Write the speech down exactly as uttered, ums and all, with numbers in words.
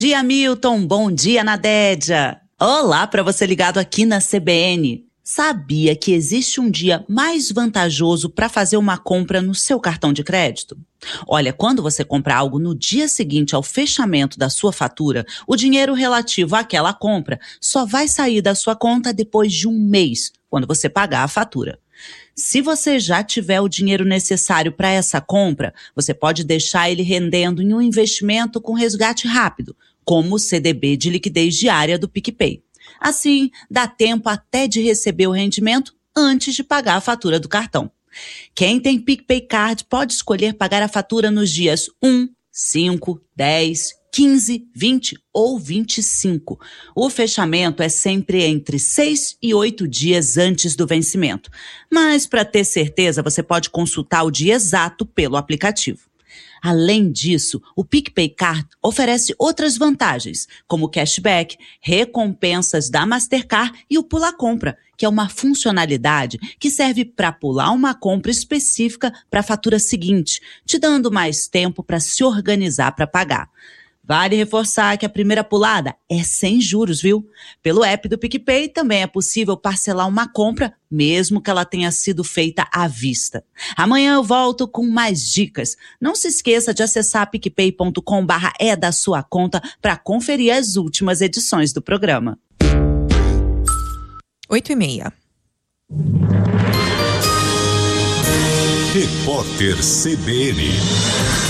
Dia Milton, bom dia Nadédia. Olá para você ligado aqui na C B N. Sabia que existe um dia mais vantajoso para fazer uma compra no seu cartão de crédito? Olha, quando você compra algo no dia seguinte ao fechamento da sua fatura, o dinheiro relativo àquela compra só vai sair da sua conta depois de um mês, quando você pagar a fatura. Se você já tiver o dinheiro necessário para essa compra, você pode deixar ele rendendo em um investimento com resgate rápido, como o C D B de liquidez diária do PicPay. Assim, dá tempo até de receber o rendimento antes de pagar a fatura do cartão. Quem tem PicPay Card pode escolher pagar a fatura nos dias um, cinco, dez, quinze, vinte ou vinte e cinco. O fechamento é sempre entre seis e oito dias antes do vencimento. Mas, para ter certeza, você pode consultar o dia exato pelo aplicativo. Além disso, o PicPay Card oferece outras vantagens, como cashback, recompensas da Mastercard e o Pula Compra, que é uma funcionalidade que serve para pular uma compra específica para a fatura seguinte, te dando mais tempo para se organizar para pagar. Vale reforçar que a primeira pulada é sem juros, viu? Pelo app do PicPay também é possível parcelar uma compra, mesmo que ela tenha sido feita à vista. Amanhã eu volto com mais dicas. Não se esqueça de acessar picpay ponto com barra é da sua conta para conferir as últimas edições do programa. Oito e meia. Repórter C B N.